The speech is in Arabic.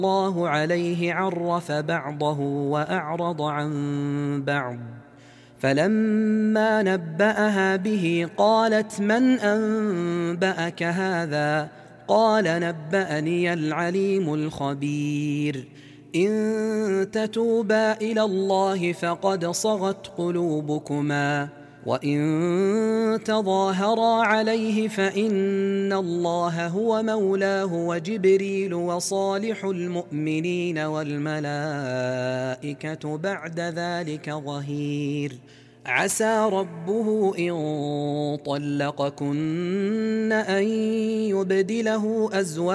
الله عليه عرف بعضه وأعرض عن بعض، فلما نبأها به قالت من أنبأك هذا؟ قال نبأني العليم الخبير. إن تتوبا إلى الله فقد صغت قلوبكما، وإن تظاهرا عليه فإن الله هو مولاه وجبريل وصالح المؤمنين والملائكة بعد ذلك ظهير. عسى ربه إن طلقكن أن يبدله أزواجا